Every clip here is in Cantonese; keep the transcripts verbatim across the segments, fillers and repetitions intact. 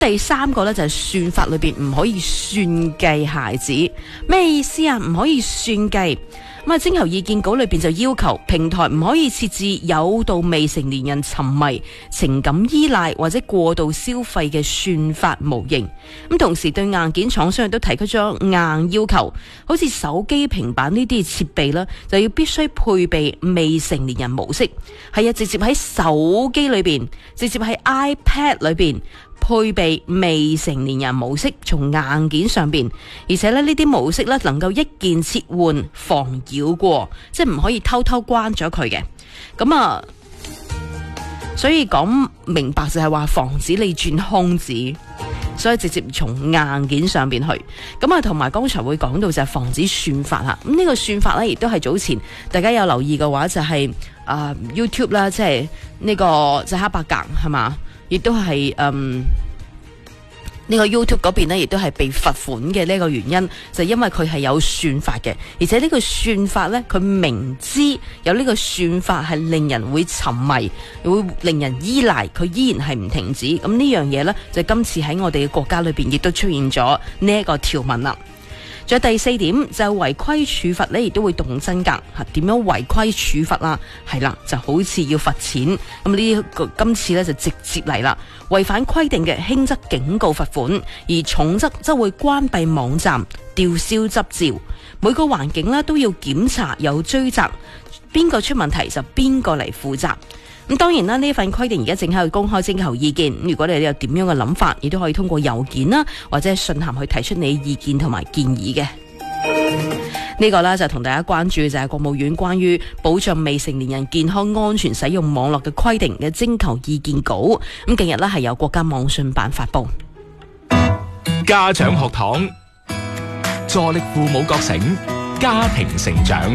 第三個咧就係算法裏邊唔可以算計孩子，咩意思啊？唔可以算計。咁啊，徵求意見稿裏邊就要求平台唔可以設置誘導未成年人沉迷、情感依賴或者過度消費嘅算法模型。咁同時對硬件廠商亦都提出咗硬要求，好似手機、平板呢啲設備啦，就要必須配備未成年人模式。係啊，直接喺手機裏邊，直接喺 iPad 裏邊配備未成年人模式，從硬件上邊，而且咧呢啲模式咧能夠一鍵切換防擾過，即係唔可以偷偷關咗佢嘅。咁啊，所以講明白就係話防止你轉空子，所以直接從硬件上邊去。咁啊，同埋剛才會講到就係防止算法吓。咁呢個算法咧，亦都係早前大家有留意嘅話，就係、是、啊、呃、YouTube 啦，即係呢個就黑白格係嘛。亦都係嗯呢、這個 YouTube 嗰邊呢，亦都係被罰款嘅呢個原因，就係、因為佢係有算法嘅，而且呢個算法呢，佢明知有呢個算法係令人會沉迷，會令人依賴，佢依然係唔停止。咁呢樣嘢呢，就今次喺我哋嘅國家裏邊亦都出現咗呢一個條文啦。仲有第四點就違規處罰呢，亦都會動真格吓。點樣違規處罰啊？係啦，就好似要罰錢咁。呢個今次呢，就直接嚟啦。違反規定嘅輕則警告罰款，而重則則會關閉網站、吊銷執照。每個環境呢，都要檢查有追責，邊個出問題就邊個嚟負責。咁當然啦，呢份規定而家正喺度公開徵求意見。如果你哋有點樣嘅諗法，亦都可以通過郵件啦，或者係信函去提出你意見同埋建議嘅。呢個呢，就同大家關注就係國務院關於保障未成年人健康安全使用網絡嘅規定嘅徵求意見稿。咁近日呢，係由國家網信辦發布。 家長學堂助力父母覺醒，家庭成長。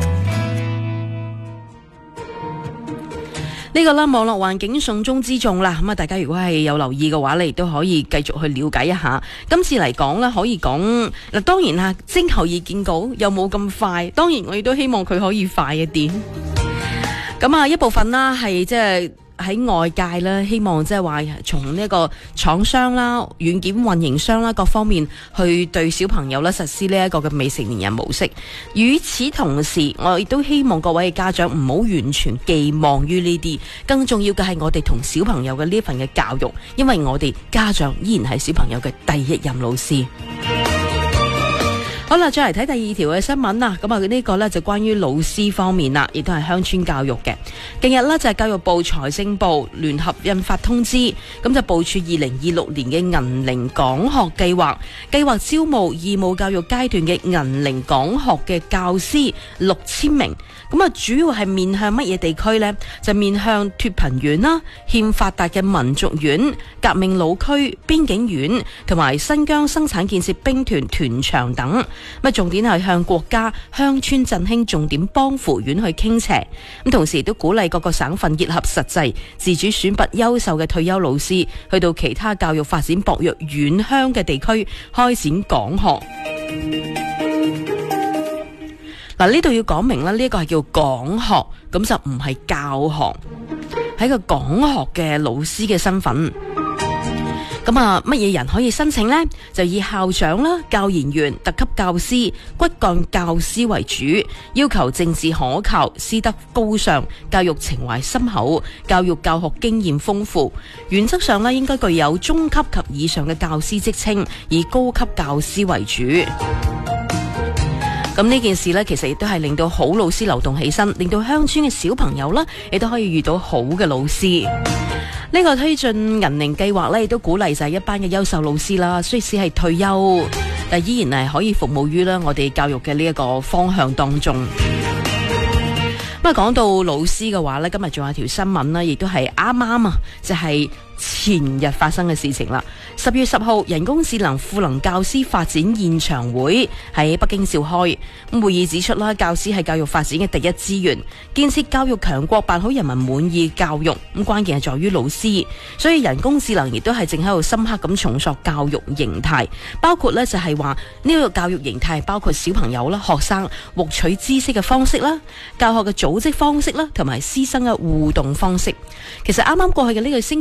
呢個啦，網絡環境重中之重啦。咁啊，大家如果係有留意嘅話，你亦都可以繼續去了解一下。今次嚟講呢，可以講嗱，當然啊，徵求意見稿又冇咁快，當然我亦都希望佢可以快一啲。咁啊，一部分啦係即係喺外界啦，希望即係話從呢一個廠商啦、軟件運營商啦各方面去對小朋友啦實施呢一個嘅未成年人模式。與此同時，我亦都希望各位嘅家長唔好完全寄望於呢啲，更重要嘅係我哋同小朋友嘅呢份嘅教育，因為我哋家長依然係小朋友嘅第一任老師。好啦，再嚟睇第二條嘅新聞啦。咁啊，呢個呢就關於老師方面啦，亦都係鄉村教育嘅。近日呢，就係教育部、財政部聯合印發通知，咁就部署二零二六年嘅銀齡講學計劃，計劃招募義務教育階段嘅銀齡講學嘅教師六千名。咁啊，主要係面向乜嘢地區呢？就面向脫貧縣啦、欠發達嘅民族縣、革命老區、邊境縣同埋新疆生產建設兵團團場等。咁重點係向國家鄉村振興重點幫扶縣去傾斜，咁同時亦都鼓勵各個省份結合實際，自主選拔優秀嘅退休老師，去到其他教育發展薄弱遠鄉嘅地區開展講學。嗱，呢度要講明啦，呢個係叫講學，咁就唔係教學，係一個講學嘅老師嘅身份。咁啊，乜嘢人可以申請呢？就以校長啦、教研員、特級教師、骨幹教師為主，要求政治可靠、師德高尚、教育情懷深厚、教育教學經驗豐富。原則上呢，應該具有中級及以上嘅教師職稱，以高級教師為主。咁呢件事呢，其實亦都係令到好老師流動起身，令到鄉村嘅小朋友啦，亦都可以遇到好嘅老師。呢個推進銀齡計劃呢，亦都鼓勵就係一班嘅優秀老師啦，雖使係退休，但依然係可以服務於啦我哋教育嘅呢一個方向當中。咁啊，講到老師嘅話呢，今日仲有條新聞啦，亦都係啱啱啊，就係前日發生嘅事情啦。十月十號，人工智能賦能教師發展現場會喺北京召開。咁會議指出啦，教師係教育發展嘅第一資源，建設教育強國，辦好人民滿意教育。咁關鍵係在於老師，所以人工智能亦都係正喺度深刻咁重塑教育形態，包括呢就係話呢個教育形態包括小朋友啦、學生獲取知識嘅方式啦、教學嘅組織方式啦，同埋師生嘅互動方式。其實啱啱過去嘅呢個星期日呢，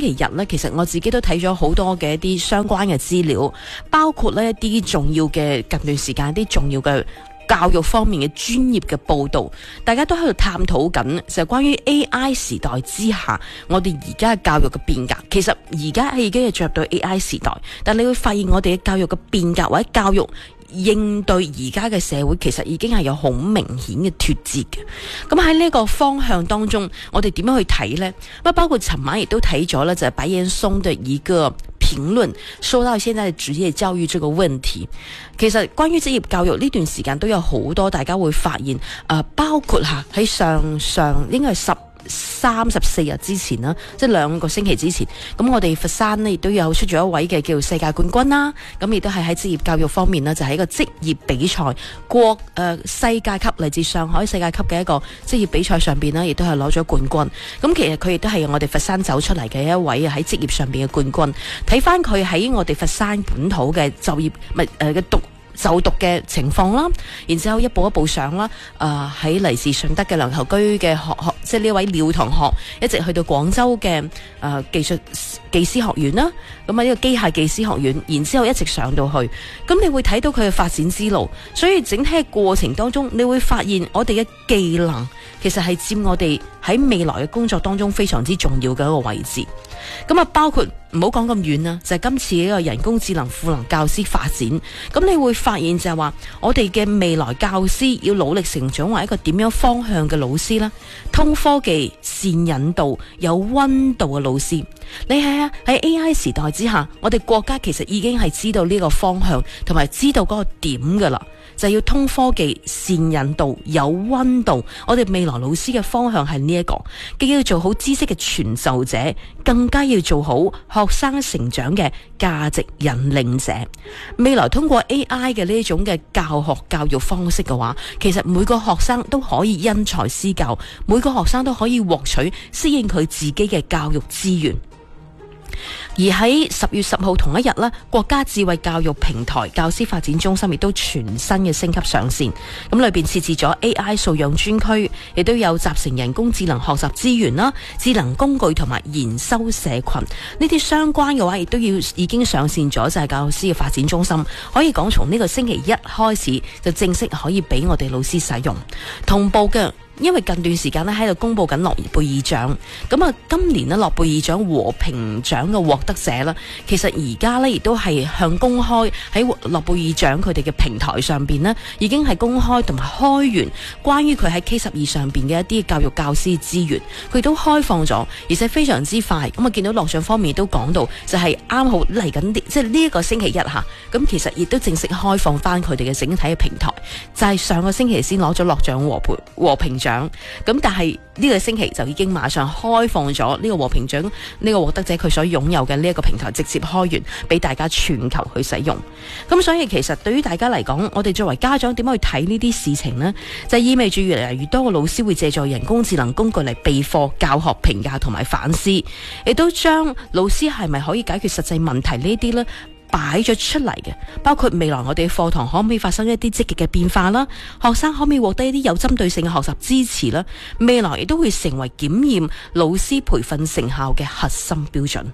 呢，其實我自己都睇咗好多嘅一啲相關嘅資料，包括呢一啲重要嘅近段時間一啲重要嘅教育方面嘅專業嘅報導，大家都喺度探討緊，就係關於 A I 時代之下，我哋而家嘅教育嘅變革。其實而家已經係進入到 A I 時代，但你會發現我哋嘅教育嘅變革或者教育應對而家嘅社會，其實已經係有好明顯嘅脫節嘅。咁喺呢個方向當中，我哋點樣去睇呢？咁包括尋晚亦都睇咗咧，就係白岩松嘅一個評論，說到現在職業教育這個問題。其實關於職業教育呢段時間都有好多大家會發現，誒、呃，包括吓喺上上應該係十三十四日之前啦，即係兩個星期之前，咁我哋佛山呢亦都有出咗一位嘅叫世界冠軍啦，咁亦都係喺職業教育方面呢，就係、是、一個職業比賽國誒、呃、世界級嚟自上海世界級嘅一個職業比賽上邊呢，亦都係攞咗冠軍。咁其實佢亦都係我哋佛山走出嚟嘅一位喺職業上邊嘅冠軍。睇翻佢喺我哋佛山本土嘅就業咪誒嘅讀。就讀嘅情況啦，然之後一步一步上啦，誒喺嚟自順德嘅梁頭居嘅學學，即係呢位廖同學，一直去到廣州嘅誒、呃、技術技師學院啦，咁啊呢個機械技師學院，然之後一直上到去，咁你會睇到佢嘅發展之路，所以整體嘅過程當中，你會發現我哋嘅技能其實係佔我哋喺未來嘅工作當中非常之重要嘅一個位置。咁啊，包括唔好講咁遠啦，就係、是、今次呢個人工智能賦能教師發展，咁你會發現就係話，我哋嘅未來教師要努力成長為一個點樣方向嘅老師啦，通科技、善引導、有溫度嘅老師。你係啊，喺 A I 時代之下，我哋國家其實已經係知道呢個方向，同埋知道嗰個點噶啦。就要通科技、善引導、有溫度。我哋未來老師嘅方向係呢一個，既要做好知識嘅傳授者，更加要做好學生成長嘅價值引領者。未來通過 A I 嘅呢種嘅教學教育方式嘅話，其實每個學生都可以因材施教，每個學生都可以獲取適應佢自己嘅教育資源。而喺十月十號同一日呢，國家智慧教育平台教師發展中心亦都全新嘅升級上線，咁裏邊設置咗 A I 素養專區，亦都有集成人工智能學習資源啦、智能工具同埋研修社群呢啲相關嘅話，亦都要已經上線咗，就係教師嘅發展中心，可以講從呢個星期一開始就正式可以俾我哋老師使用同步嘅。因為近段時間咧喺度公布緊諾貝爾獎，咁啊今年咧諾貝爾獎和平獎嘅獲得者啦，其實而家咧亦都係向公開喺諾貝爾獎佢哋嘅平台上邊咧，已經係公開同埋開源關於佢喺 K 十二上邊嘅一啲教育教師資源，佢都開放咗，而且非常之快。咁啊見到諾獎方面亦都講到，就係啱好嚟緊啲，即係呢一個星期一吓，咁其實亦都正式開放翻佢哋嘅整體嘅平台，就係上個星期先攞咗諾獎和平和平獎。咁但係呢個星期就已經馬上開放咗呢個和平獎呢個獲得者佢所擁有嘅呢一個平台，直接開源俾大家全球去使用。咁所以其實對於大家嚟講，我哋作為家長點樣去睇呢啲事情呢？就意味住越嚟越多嘅老師會借助人工智能工具嚟備課、教學、評價同埋反思，亦都將老師係咪可以解決實際問題呢啲呢擺咗出嚟嘅，包括未來我哋課堂可唔可以發生一啲積極嘅變化啦，學生可唔可以獲得一啲有針對性嘅學習支持啦，未來亦都會成為檢驗老師培訓成效嘅核心標準。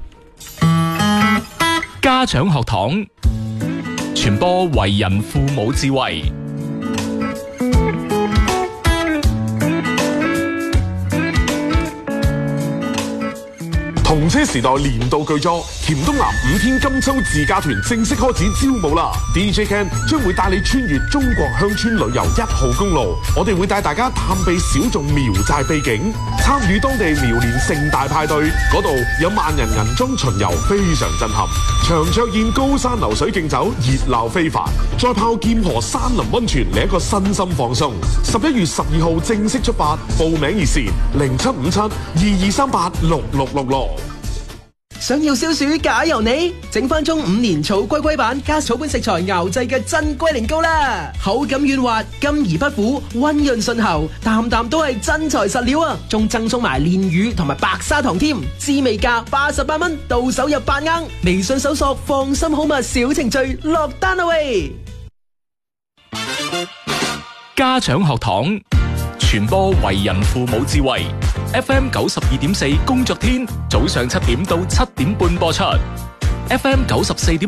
家長學堂傳播為人父母智慧。 童車時代年度巨作《甜東南五天金秋自駕團》正式開始招募啦 ！D J Ken 將會帶你穿越中國鄉村旅遊一號公路，我哋會帶大家探秘小眾苗寨秘境，參與當地苗年盛大派對，嗰度有萬人銀裝巡遊，非常震撼。長桌宴、高山流水競走，熱鬧非凡。再泡劍河山林溫泉，嚟一個身心放鬆。十一月十二號正式出發，報名熱線零七五七二二三八六六六六。 想要消暑解油膩，整翻盅五年草龜龜版加草本食材熬製嘅真龜苓膏啦，口感軟滑，甘而不苦，溫潤順喉，啖啖都係真材實料啊！仲贈送埋煉乳同埋白砂糖添，滋味價八十八蚊，到手入八盎。微信搜索放心好物小程序落單啦喂！ 家長學堂傳播為人父母智慧。 F M 九十二點四工作天早上七點到七點半播出 ，F M 九十四點